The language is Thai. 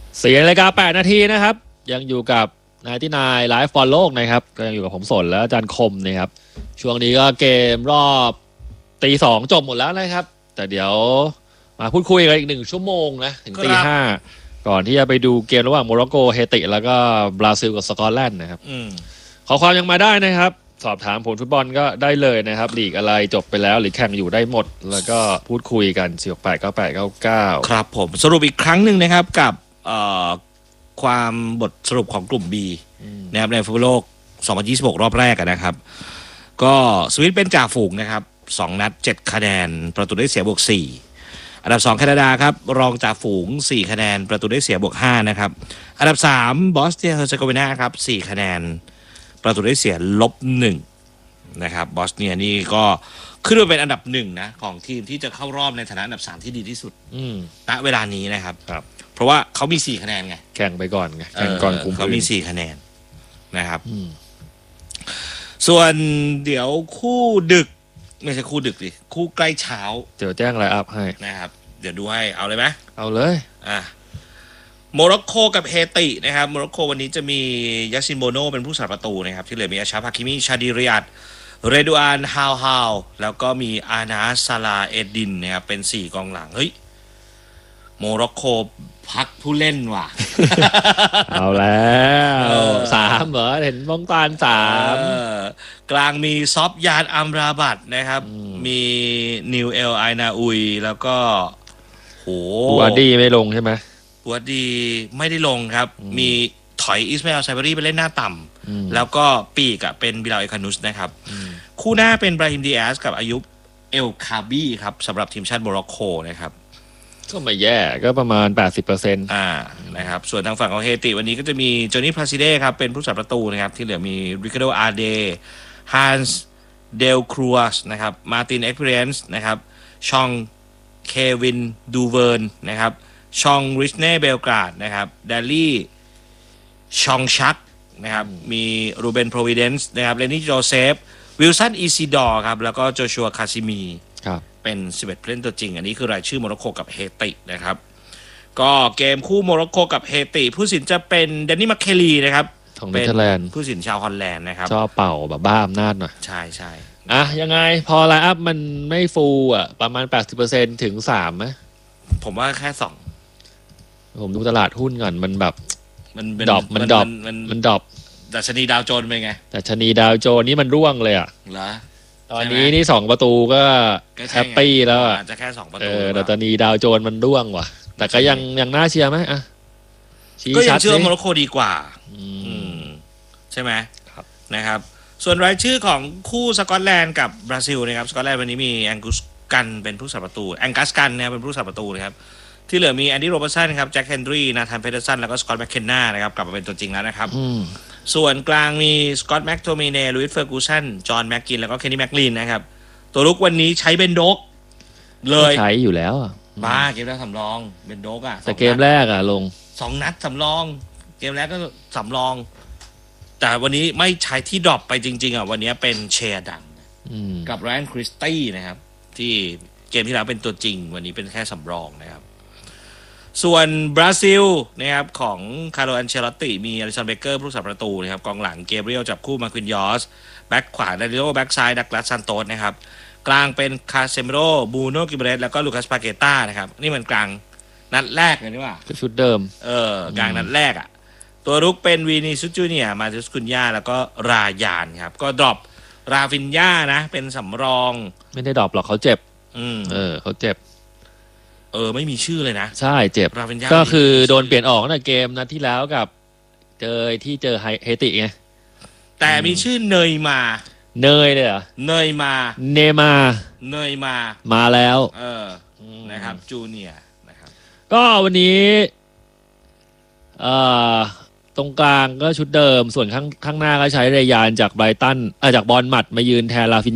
4:08 นาทีนะครับยังอยู่กับนายที่นายไลฟ์บอลโลกนะครับก็ยังอยู่กับผมสนและอาจารย์คมนะครับช่วงนี้ก็เกมรอบตี 2จบหมดแล้วนะครับแต่เดี๋ยวมาพูดคุยกันอีก1 ชั่วโมงนะถึงตี 5ก่อนที่จะไปดูเกมระหว่างโมร็อกโกเฮติแล้วก็บราซิลกับสกอตแลนด์นะครับขอความยังมาได้นะครับสอบถามผลฟุตบอลก็ได้เลยนะครับลีกอะไรจบไปแล้วหรือแข่งอยู่ได้หมดแล้วก็พูดคุยกัน4689899 ครับผมสรุปอีกครั้งหนึ่งนะครับกับความบทสรุปของกลุ่ม B นะครับในฟุตบอลโลก2026รอบแรกนะครับก็สวิตเป็นจ่าฝูงนะครับ2 นัด 7 คะแนนประตูได้เสียบวก4อันดับ2แคนาดาครับรองจ่าฝูง4 คะแนนประตูได้เสียบวก5นะครับอันดับ3บอสเนียเฮอร์เซโกวีนาครับ4 คะแนนประตูได้เสีย-1นะครับบอสเนียนี่ก็ขึ้นมาเป็นอันดับ1นะของทีมที่จะเข้ารอบในฐานะอันดับ3ที่ดีที่สุดณเวลานี้นะครับเพราะว่าเขามี4 คะแนนไงแข่งไปก่อนไงแข่งก่อนคุมเขามี4 คะแนนนะครับส่วนเดี๋ยวคู่ดึกไม่ใช่คู่ดึกดิคู่ใกล้เช้าเดี๋ยวแจ้งไลน์อัพให้นะครับเดี๋ยวดูให้เอาเลยไหมเอาเลยโมร็อกโกกับเฮตินะครับโมร็อกโกวันนี้จะมียาซินโบโนเป็นผู้สาประตูนะครับที่เหลือมีอาชาฟาคิมิชาดิริยัตเรดูอานฮาวแล้วก็มีอานาซาลาเอดินนะครับเป็น4 กองหลังเฮ้ยโมร็อกโกพักผู้เล่นว่ะเอาแล้ว3เหรอเห็นบ้องตาล 3กลางมีซอฟยานอัมราบัตนะครับมีนิวเอลไอนาอุยแล้วก็บัวดีไม่ลงใช่ไหมบัวดีไม่ได้ลงครับมีถอยอิสมาเอลไซบารีไปเล่นหน้าต่ำแล้วก็ปีกเป็นบิลาเอคานุสนะครับคู่หน้าเป็นบราฮิมดีแอสกับอายุบเอลคาบีครับสำหรับทีมชาติโมร็อกโกนะครับก็ไม่แย่ก็ประมาณ 80% นะครับส่วนทางฝั่งของเฮติวันนี้ก็จะมีโจนี่พลาซิเด้ครับเป็นผู้สาประตูนะครับที่เหลือมีริคาร์โดอาเดฮันส์เดลครัวสนะครับมาร์ตินเอ็กเพรียนส์นะครับชองเควินดูเวิร์นนะครับชองริชเน่เบลกราดนะครับเดลลี่ชองชักนะครับมีรูเบนโปรวิเดนซ์นะครับเลนี่โจเซฟวิลสันอีซิดอร์ครับแล้วก็โจชัวคาซิมีเป็น11 ผู้เล่นตัวจริงอันนี้คือรายชื่อโมร็อกโกกับเฮตินะครับก็เกมคู่โมร็อกโกกับเฮติผู้สินจะเป็นแดนนี่มัคเคลีนะครับเป็นผู้สินชาวฮอลแลนด์นะครับชอบเป่าแบบบ้าอำนาจหน่อยใช่ยังไงพอไลน์อัพมันไม่ฟูประมาณ 80% ถึง3ไหมผมว่าแค่ 2ผมดูตลาดหุ้นก่อนมันแบบมันดรอปดัชนีดาวโจนส์เป็นไงดัชนีดาวโจนส์นี่มันร่วงเลยเหรอตอนนี้นี่2 ประตูก็แฮปปี้แล้วอาจจะแค่2 ประตูแต่ตอนนี้ดาวโจนส์มันร่วงว่ะแต่ก็ยังน่าเชียร์ไหมก็ยังเชื่อโมร็อกโกดีกว่าใช่ไหมนะครับส่วนรายชื่อของคู่สกอตแลนด์กับบราซิลนะครับสกอตแลนด์วันนี้มีแองกัสกันเป็นผู้สาประตูนะครับเป็นผู้สาประตูนะครับที่เหลือมีแอนดี้โรเบอร์สันครับแจ็คเฮนดรีนาธานเพเดอร์สันแล้วก็สกอตแมคเคนนานะครับกลับมาเป็นตัวจริงแล้วนะครับส่วนกลางมีสกอตแม็กโทมิเน่ลุยส์เฟอร์กูสันจอห์นแม็กกินแล้วก็เคนนี่แม็กลีนนะครับตัวลุกวันนี้ใช้เบนโดกเลยใช้อยู่แล้วบ้าเกมแรกสำรองเบนโดกแต่เกมแรกลง 2 นัดสำรองเกมแรกก็สำรองแต่วันนี้ไม่ใช้ที่ดรอปไปจริงๆวันนี้เป็นเชียร์ดังกับแรนคริสตี้นะครับที่เกมที่แล้วเป็นตัวจริงวันนี้เป็นแค่สำรองนะครับส่วนบราซิลนะครับของคาร์โล อันเชลอตติมีอลิสันเบเกอร์ผู้สาประตูนะครับกองหลังเกเบรียลจับคู่มาควินยอสแบ็คขวาดาริโอแบ็คซ้ายดักลาสซันโตสนะครับกลางเป็นคาเซมิโรบูโนกิเบเรสแล้วก็ลูคัสปาเกต้านะครับนี่มันกลางนัดแรกเลยนี่ว่าชุดเดิมกลางนัดแรกตัวรุกเป็นวีนิซุสจูเนียร์มาติสคุนย่าแล้วก็รายานครับก็ดรอปราฟินญ่านะเป็นสำรองไม่ได้ดรอปหรอกเขาเจ็บเขาเจ็บไม่มีชื่อเลยนะใช่เจ็บก็คือโดนเปลี่ยนออกในเกมนัดที่แล้วกับเจอเฮติไงแต่มีชื่อเนยมาเลยเหรอเนยมามาแล้วนะครับจูเนียร์นะครับก็วันนี้ตรงกลางก็ชุดเดิมส่วนข้างหน้าก็ใช้เรยานจากไบรตันจากบอร์นมัธมายืนแทนลาฟิน